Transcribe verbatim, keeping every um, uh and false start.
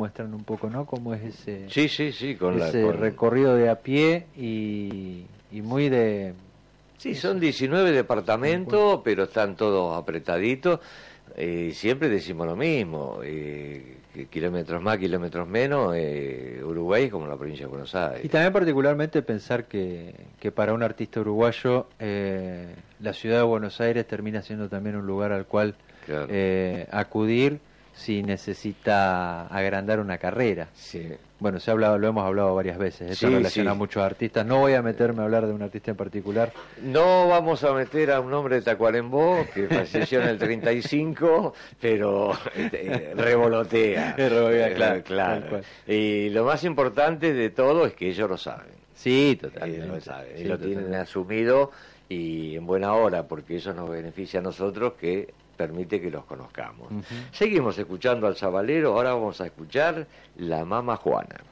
muestran un poco, ¿no? Cómo es ese, sí, sí, sí, con ese la, con... recorrido de a pie y, y muy de... Sí, son diecinueve departamentos, pero están todos apretaditos. Eh, siempre decimos lo mismo, eh, que kilómetros más, kilómetros menos, eh, Uruguay es como la provincia de Buenos Aires. Y también particularmente pensar que, que para un artista uruguayo eh, la ciudad de Buenos Aires termina siendo también un lugar al cual Claro. eh, acudir si necesita agrandar una carrera. Sí. Bueno, se ha hablado, lo hemos hablado varias veces, esto Sí, relaciona sí. a muchos artistas. No voy a meterme a hablar de un artista en particular. No vamos a meter a un hombre de Tacuarembó que falleció en el treinta y cinco, pero eh, revolotea. Revolvea, claro, Eh, claro. tal cual. Y lo más importante de todo es que ellos lo saben. Sí, Ellos totalmente. lo saben, y Sí, lo totalmente. tienen asumido y en buena hora, porque eso nos beneficia a nosotros, que permite que los conozcamos. Uh-huh. Seguimos escuchando al Sabalero, ahora vamos a escuchar La Mama Juana.